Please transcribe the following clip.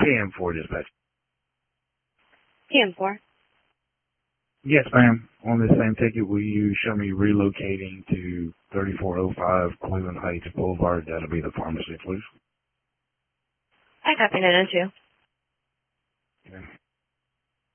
KM4 dispatch. KM4. Yes, ma'am. On this same ticket, will you show me relocating to 3405 Cleveland Heights Boulevard? That'll be the pharmacy, please. I copy that in too.